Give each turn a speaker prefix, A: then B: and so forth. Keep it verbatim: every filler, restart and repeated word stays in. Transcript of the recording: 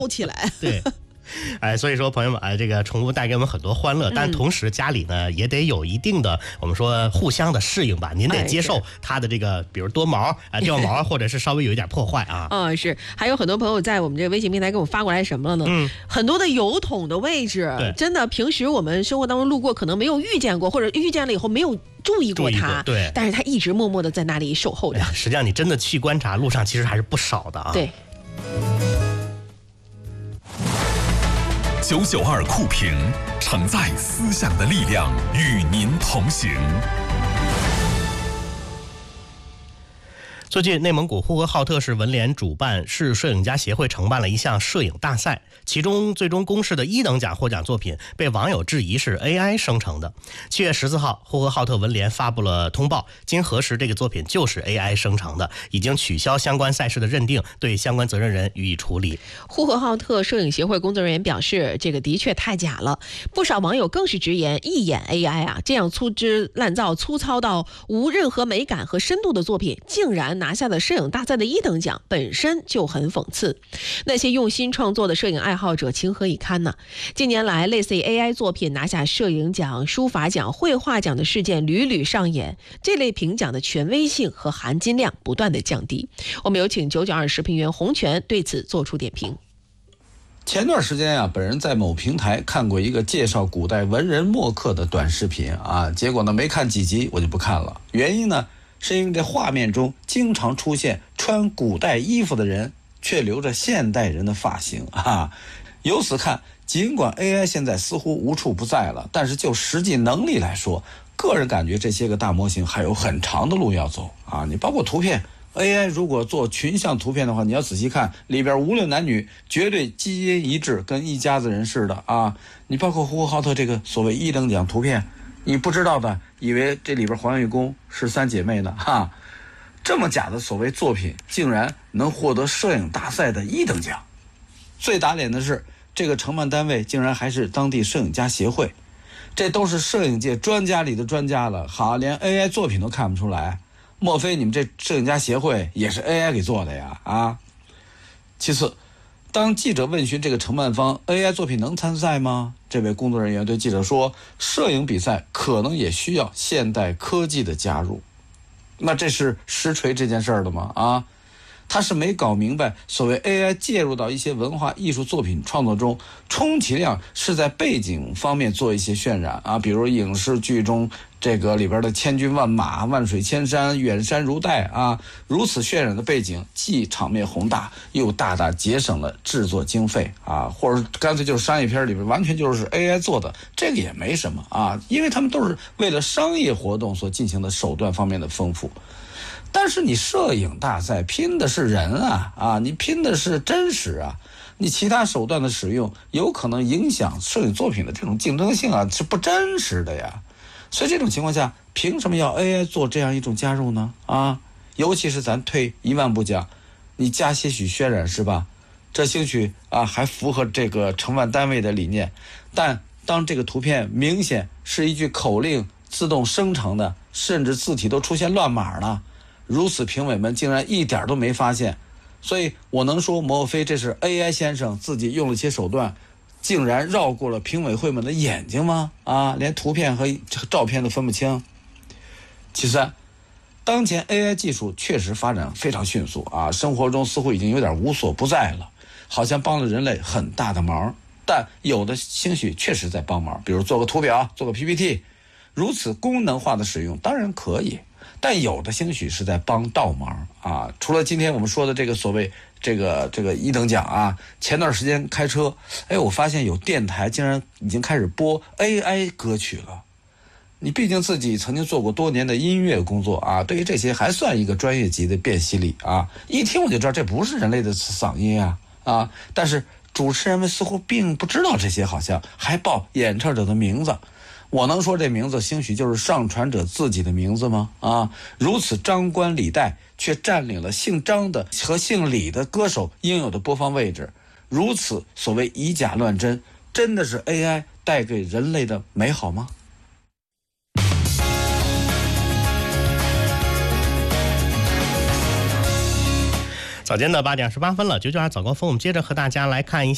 A: 起来。
B: 对。哎，所以说朋友们，哎，这个宠物带给我们很多欢乐，但同时家里呢也得有一定的我们说互相的适应吧。您得接受它的这个，比如多毛啊、掉毛，或者是稍微有一点破坏啊。
A: 嗯，是。还有很多朋友在我们这个微信平台给我发过来什么了呢？嗯，很多的油桶的位置，真的平时我们生活当中路过可能没有遇见过，或者遇见了以后没有注意过它，
B: 对，
A: 但是它一直默默的在那里守候着。
B: 实际上你真的去观察，路上其实还是不少的啊。
A: 对。
C: 九九二酷评，承载思想的力量，与您同行。
B: 最近，内蒙古呼和浩特市文联主办市摄影家协会承办了一项摄影大赛，其中最终公示的一等奖获奖作品被网友质疑是 A I 生成的。七月十四号，呼和浩特文联发布了通报，经核实，这个作品就是 A I 生成的，已经取消相关赛事的认定，对相关责任人予以处理。
A: 呼和浩特摄影协会工作人员表示，这个的确太假了。不少网友更是直言，一眼 A I 啊，这样粗制滥造、粗糙到无任何美感和深度的作品，竟然拿下的摄影大赛的一等奖，本身就很讽刺。那些用心创作的摄影爱好者情何以堪呢？近年来，类似于 A I 作品拿下摄影奖、书法奖、绘画奖的事件屡屡上演，这类评奖的权威性和含金量不断的降低。我们有请九九二时评员洪泉对此做出点评。
D: 前段时间啊，本人在某平台看过一个介绍古代文人墨客的短视频啊，结果呢没看几集我就不看了。原因呢，是因为这画面中经常出现穿古代衣服的人，却留着现代人的发型啊。由此看，尽管 A I 现在似乎无处不在了，但是就实际能力来说，个人感觉这些个大模型还有很长的路要走啊。你包括图片 A I 如果做群像图片的话，你要仔细看里边无论男女，绝对基因一致，跟一家子人似的啊。你包括呼和浩特这个所谓一等奖图片，你不知道的以为这里边黄玉宫是三姐妹呢哈，这么假的所谓作品竟然能获得摄影大赛的一等奖。最打脸的是，这个承办单位竟然还是当地摄影家协会，这都是摄影界专家里的专家了，好，连 A I 作品都看不出来，莫非你们这摄影家协会也是 A I 给做的呀？啊！其次，当记者问询这个承办方 A I 作品能参赛吗？这位工作人员对记者说，摄影比赛可能也需要现代科技的加入。那这是实锤这件事儿的吗？啊，他是没搞明白，所谓 A I 介入到一些文化艺术作品创作中，充其量是在背景方面做一些渲染啊，比如影视剧中这个里边的千军万马、万水千山、远山如黛啊，如此渲染的背景，既场面宏大，又大大节省了制作经费啊，或者干脆就是商业片里边完全就是 A I 做的，这个也没什么啊，因为他们都是为了商业活动所进行的手段方面的丰富。但是你摄影大赛拼的是人啊啊，你拼的是真实啊，你其他手段的使用有可能影响摄影作品的这种竞争性啊，是不真实的呀。所以这种情况下，凭什么要 A I 做这样一种加入呢？啊，尤其是咱退一万步讲，你加些许渲染是吧？这兴许啊还符合这个承办单位的理念，但当这个图片明显是一句口令自动生成的，甚至字体都出现乱码了，如此评委们竟然一点都没发现，所以我能说莫非这是 A I 先生自己用了些手段，竟然绕过了评委会们的眼睛吗？啊，连图片和照片都分不清。其三，当前 A I 技术确实发展非常迅速啊，生活中似乎已经有点无所不在了，好像帮了人类很大的忙，但有的兴许确实在帮忙，比如做个图表，做个 P P T， 如此功能化的使用当然可以，但有的兴许是在帮倒忙啊。除了今天我们说的这个所谓这个这个一等奖啊，前段时间开车，哎，我发现有电台竟然已经开始播 A I 歌曲了。你毕竟自己曾经做过多年的音乐工作啊，对于这些还算一个专业级的辨析力啊，一听我就知道这不是人类的嗓音啊啊！但是主持人们似乎并不知道这些，好像还报演唱者的名字。我能说这名字兴许就是上传者自己的名字吗？啊，如此张冠李戴，却占领了姓张的和姓李的歌手应有的播放位置，如此所谓以假乱真，真的是 A I 带给人类的美好吗？
B: 早间的八点二十八分了，九九二早高峰，我们接着和大家来看一下